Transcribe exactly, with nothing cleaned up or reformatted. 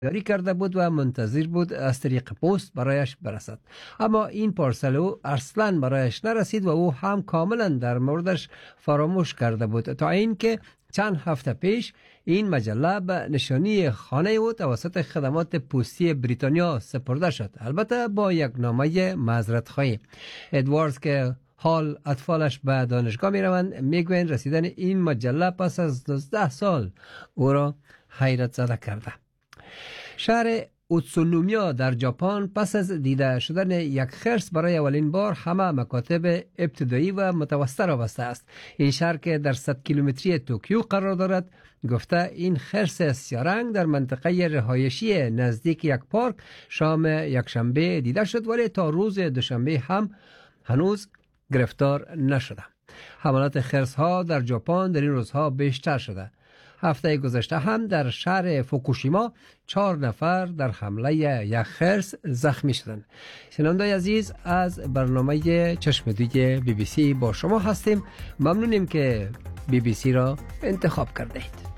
یاری کرده بود و منتظر بود از طریق پست برایش برسد، اما این پارسل اصلا برایش نرسید و او هم کاملا در موردش فراموش کرده بود، تا اینکه چند هفته پیش این مجله به نشانی خانه او توسط خدمات پستی بریتانیا سپرده شد، البته با یک نامه معذرت خواهی. ادواردز که حال اطفالش به دانشگاه می روند میگویند رسیدن این مجله پس از دوازده سال او را حیرت زده کرده. شهر اوتسونومییا در ژاپن پس از دیده شدن یک خرس برای اولین بار همه مکاتب ابتدایی و متوسطه را بسته است. این شهر که در صد کیلومتری توکیو قرار دارد گفته این خرس سیارنگ در منطقه رهایشی نزدیک یک پارک شام یکشنبه دیده شد، ولی تا روز دوشنبه هم هنوز گرفتار نشده. حملات خرس ها در ژاپن در این روزها بیشتر شده. هفته گذشته هم در شهر فوکوشیما چهار نفر در حمله یک خرس زخمی شدند. شنوندگان عزیز، از برنامه چشمدوی بی بی سی با شما هستیم. ممنونیم که بی بی سی را انتخاب کردید.